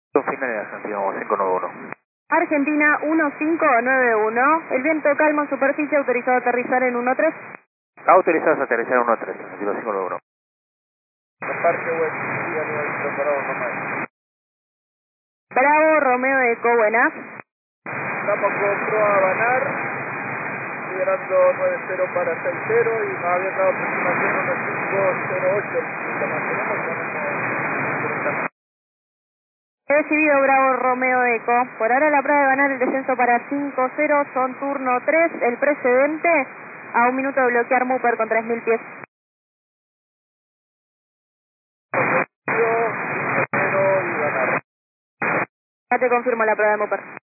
Final Argentina 591. Argentina 1591, el viento calmo en superficie, autorizado a aterrizar en 13. Autorizados a aterrizar en 13, Argentina 591. Parque web, preparado normal. Bravo, Romeo Eco, buenas. Estamos con proa Banar, liberando 90 para 60 y nos habían dado aproximación 1508. Lo mantenemos. He recibido Bravo, Romeo Eco. Por ahora la prueba de ganar el descenso para 5-0, son turno 3, el precedente a 1 minuto de bloquear Mooper con 3000 pies. Y Banar. Ya te confirmo la prueba de Mooper.